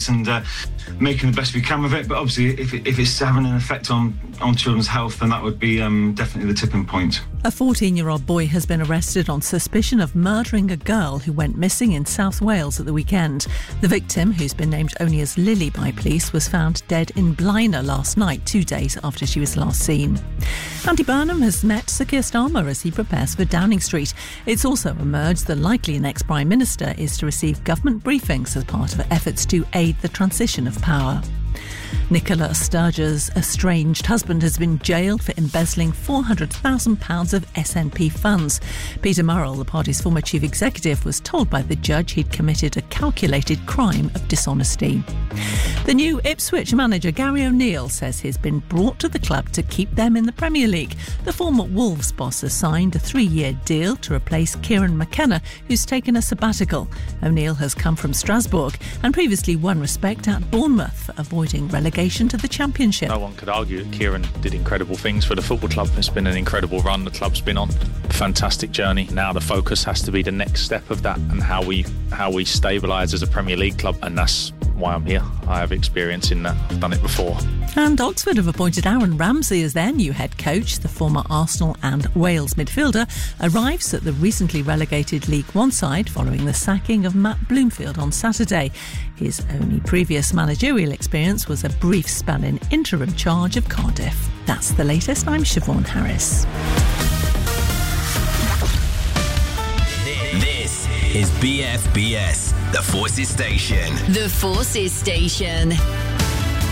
this and making the best we can with it. But obviously, if it's having an effect on children's health, then that would be definitely the tipping point. A 14-year-old boy has been arrested on suspicion of murdering a girl who went missing in South Wales at the weekend. The victim, who's been named only as Lily by police, was found dead in Blaenau last night, 2 days after she was last seen. Andy Burnham has met Sir Keir Starmer as he prepares for Downing Street. It's also emerged the likely next Prime Minister is to receive government briefings as part of efforts to aid the transition of power. Nicola Sturge's estranged husband has been jailed for embezzling £400,000 of SNP funds. Peter Murrell, the party's former chief executive, was told by the judge he'd committed a calculated crime of dishonesty. The new Ipswich manager Gary O'Neill says he's been brought to the club to keep them in the Premier League. The former Wolves boss has signed a 3-year deal to replace Kieran McKenna, who's taken a sabbatical. O'Neill has come from Strasbourg and previously won respect at Bournemouth for avoiding relegation to the Championship. No one could argue that Kieran did incredible things for the football club. It's been an incredible run the club's been on. Fantastic journey. Now the focus has to be the next step of that and how we stabilise as a Premier League club, and that's why I'm here. I have experience in that. I've done it before. And Oxford have appointed Aaron Ramsey as their new head coach. The former Arsenal and Wales midfielder arrives at the recently relegated League One side following the sacking of Matt Bloomfield on Saturday. His only previous managerial experience was a brief spell in interim charge of Cardiff. That's the latest. I'm Siobhan Harris. This is BFBS, the Forces Station. The Forces Station.